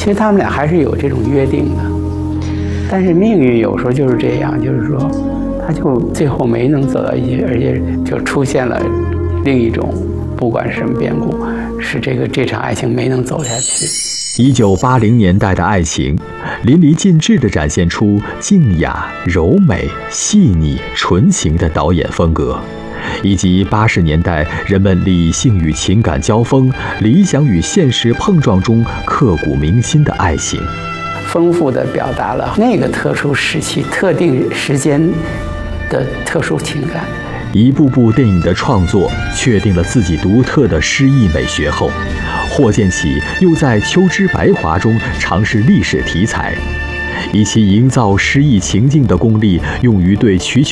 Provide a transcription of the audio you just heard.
其实他们俩还是有这种约定的，但是命运有时候就是这样，就是说，他就最后没能走到一起，而且就出现了另一种，不管是什么变故，使这场爱情没能走下去。 1980年代的爱情，淋漓尽致地展现出静雅、柔美、细腻、纯情的导演风格，以及80年代人们理性与情感交锋、理想与现实碰撞中刻骨铭心的爱情， 丰富地表达了那个特殊时期、特定时间的特殊情感。 一部部电影的创作确定了自己独特的诗意美学后，霍建起又在《秋之白华》中尝试历史题材，以其营造诗意情境的功力用于对瞿